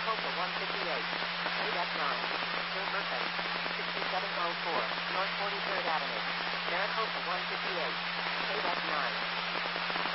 Maricopa 158. KDEC 9. Sir Burton. 6704. North 43rd Avenue. Maricopa 158. KDEC 9.